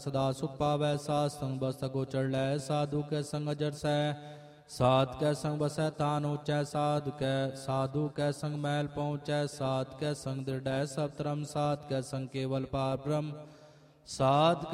सदा सुख पावै। साध संग बस गोचर लै, साधु के संग अजर सै। साध कै संग बसै तान ऊँचै, साधु कै संग मैल पहुँचै। साध कै संग दृढ़ सब धर्म, साध कै संग केवल पार ब्रह्म। साध